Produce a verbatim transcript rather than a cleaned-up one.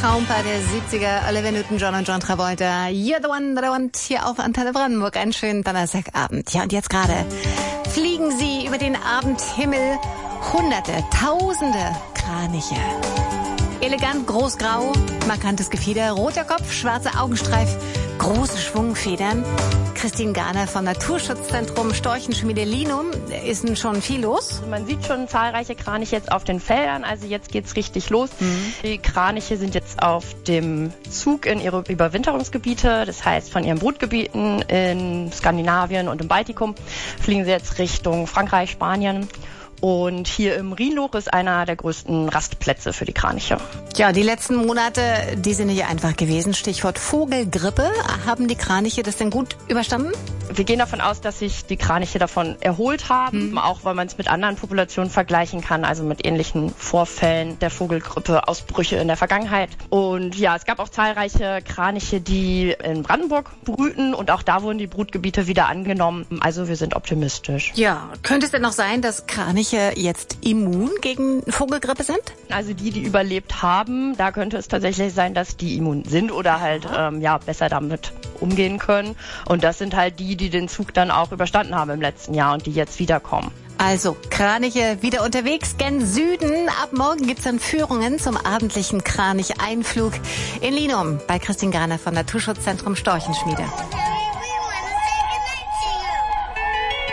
Traumpaar der siebziger, Olivia Newton-John und John Travolta. You're the one that I want hier auf Antenne Brandenburg. Einen schönen Donnerstagabend. Ja, und jetzt gerade fliegen sie über den Abendhimmel. Hunderte, Tausende Kraniche. Elegant, großgrau, markantes Gefieder, roter Kopf, schwarzer Augenstreif, große Schwungfedern. Christine Garner vom Naturschutzzentrum Storchenschmiede Linum. Ist denn schon viel los? Man sieht schon zahlreiche Kraniche jetzt auf den Feldern, also jetzt geht's richtig los. Mhm. Die Kraniche sind jetzt auf dem Zug in ihre Überwinterungsgebiete, das heißt von ihren Brutgebieten in Skandinavien und im Baltikum fliegen sie jetzt Richtung Frankreich, Spanien. Und hier im Rhinluch ist einer der größten Rastplätze für die Kraniche. Ja, die letzten Monate, die sind nicht einfach gewesen. Stichwort Vogelgrippe. Haben die Kraniche das denn gut überstanden? Wir gehen davon aus, dass sich die Kraniche davon erholt haben, mhm. auch weil man es mit anderen Populationen vergleichen kann, also mit ähnlichen Vorfällen der Vogelgrippe, Ausbrüche in der Vergangenheit. Und ja, es gab auch zahlreiche Kraniche, die in Brandenburg brüten und auch da wurden die Brutgebiete wieder angenommen. Also wir sind optimistisch. Ja, könnte es denn noch sein, dass Kraniche jetzt immun gegen Vogelgrippe sind? Also die, die überlebt haben, da könnte es tatsächlich sein, dass die immun sind oder halt ähm, ja besser damit umgehen können. Und das sind halt die, die den Zug dann auch überstanden haben im letzten Jahr und die jetzt wiederkommen. Also, Kraniche wieder unterwegs, gen Süden. Ab morgen gibt's dann Führungen zum abendlichen Kranich-Einflug in Linum bei Christine Garner vom Naturschutzzentrum Storchenschmiede.